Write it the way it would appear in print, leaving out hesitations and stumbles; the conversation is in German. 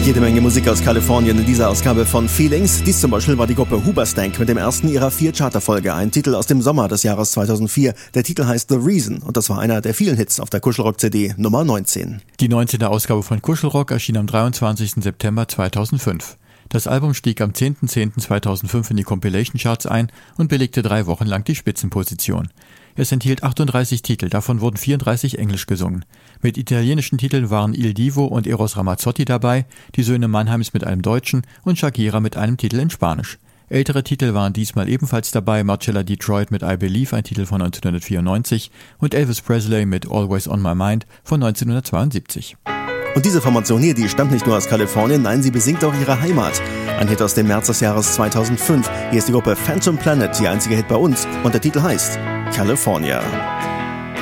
Jede Menge Musik aus Kalifornien in dieser Ausgabe von Feelings. Dies zum Beispiel war die Gruppe Hoobastank mit dem ersten ihrer 4 Charterfolge, ein Titel aus dem Sommer des Jahres 2004. Der Titel heißt The Reason und das war einer der vielen Hits auf der Kuschelrock-CD Nummer 19. Die 19. Ausgabe von Kuschelrock erschien am 23. September 2005. Das Album stieg am 10.10.2005 in die Compilation-Charts ein und belegte 3 Wochen lang die Spitzenposition. Es enthielt 38 Titel, davon wurden 34 englisch gesungen. Mit italienischen Titeln waren Il Divo und Eros Ramazzotti dabei, die Söhne Mannheims mit einem deutschen und Shakira mit einem Titel in Spanisch. Ältere Titel waren diesmal ebenfalls dabei, Marcella Detroit mit I Believe, ein Titel von 1994, und Elvis Presley mit Always on My Mind von 1972. Und diese Formation hier, die stammt nicht nur aus Kalifornien, nein, sie besingt auch ihre Heimat. Ein Hit aus dem März des Jahres 2005. Hier ist die Gruppe Phantom Planet, ihr einziger Hit bei uns, und der Titel heißt California.